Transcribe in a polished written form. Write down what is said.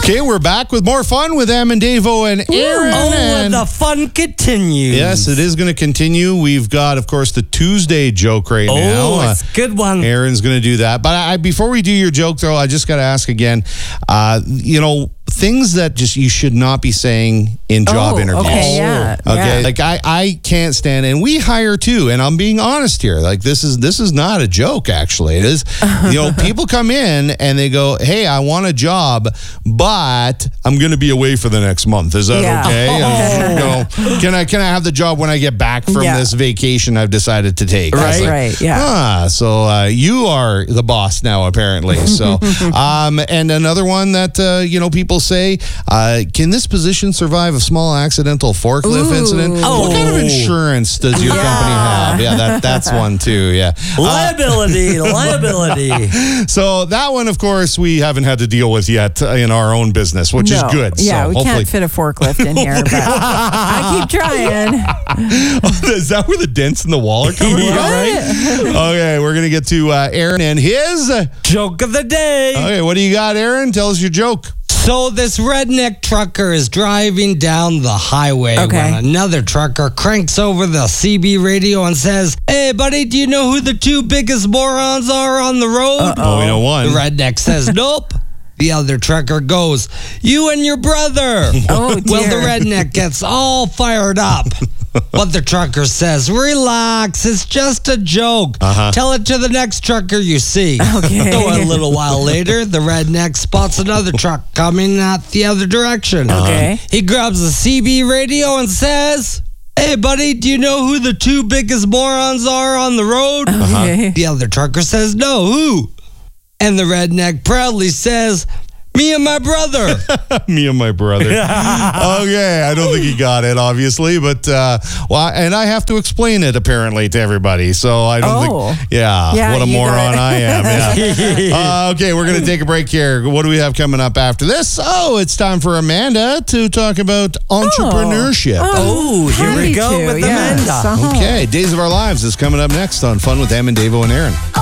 Okay, we're back with more fun with Em and Davo and Aaron. And the fun continues. Yes, it is going to continue. We've got, of course, the Tuesday joke right now. Oh, it's a good one. Aaron's going to do that. But before we do your joke, though, I just got to ask again, things that just you should not be saying in job interviews. Okay, yeah. Okay, yeah. like I can't stand, and we hire too, and I'm being honest here. Like this is not a joke, actually. It is, people come in and they go, "Hey, I want a job, but I'm going to be away for the next month. Is that okay? Can I have the job when I get back from this vacation I've decided to take?" Right, yeah. So you are the boss now, apparently. So, and another one that people say, can this position survive a small accidental forklift incident? What kind of insurance does your company have? Yeah, that's one too. Yeah, liability. So that one, of course, we haven't had to deal with yet in our own business, which is good. Yeah, so we can't fit a forklift in here, but I keep trying. Is that where the dents in the wall are coming from? Right? Okay, we're going to get to Aaron and his joke of the day. Okay, what do you got, Aaron? Tell us your joke. So this redneck trucker is driving down the highway when another trucker cranks over the CB radio and says, "Hey, buddy, do you know who the two biggest morons are on the road?" Oh, we know one. The redneck says, "Nope." The other trucker goes, "You and your brother." Oh, dear. Well, the redneck gets all fired up. But the trucker says, "Relax, it's just a joke. Tell it to the next trucker you see." Okay. So a little while later, the redneck spots another truck coming at the other direction. Okay. He grabs the CB radio and says, "Hey, buddy, do you know who the two biggest morons are on the road?" Okay. The other trucker says, "No, who?" And the redneck proudly says, "Me and my brother." Me and my brother. Okay, I don't think he got it, obviously, but and I have to explain it apparently to everybody. So I don't think. Yeah, what a moron I am. Yeah. Okay, we're gonna take a break here. What do we have coming up after this? Oh, it's time for Amanda to talk about entrepreneurship. Here we go with Amanda. Okay, Days of Our Lives is coming up next on Fun with Em and Davo and Aaron.